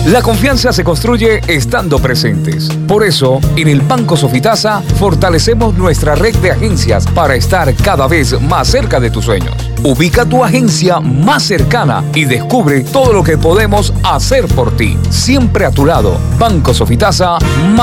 La confianza se construye estando presentes. Por eso, en el Banco Sofitasa fortalecemos nuestra red de agencias para estar cada vez más cerca de tus sueños. Ubica tu agencia más cercana y descubre todo lo que podemos hacer por ti. Siempre a tu lado. Banco Sofitasa.